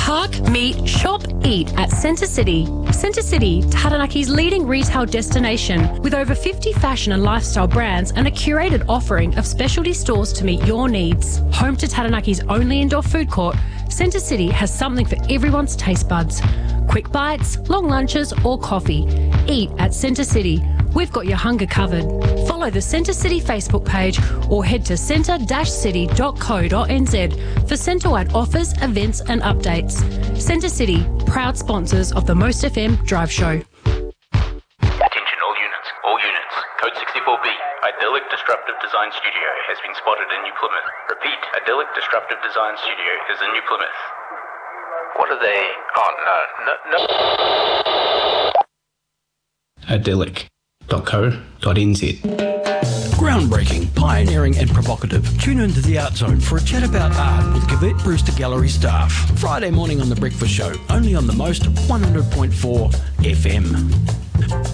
Park, meet, shop, eat at Centre City. Centre City, Tatanaki's leading retail destination with over 50 fashion and lifestyle brands and a curated offering of specialty stores to meet your needs. Home to Tatanaki's only indoor food court, Centre City has something for everyone's taste buds. Quick bites, long lunches or coffee. Eat at Centre City. We've got your hunger covered. Follow the Centre City Facebook page or head to centre-city.co.nz for Centre-wide offers, events and updates. Centre City, proud sponsors of the Most FM Drive Show. Attention all units. Code 64B. Idyllic Disruptive Design Studio has been spotted in New Plymouth. Repeat, Idyllic Disruptive Design Studio is in New Plymouth. What are they? Oh, no. idyllic.co.nz. Groundbreaking, pioneering and provocative. Tune into The Art Zone for a chat about art with Cavett Brewster Gallery staff. Friday morning on The Breakfast Show, only on the Most 100.4 FM.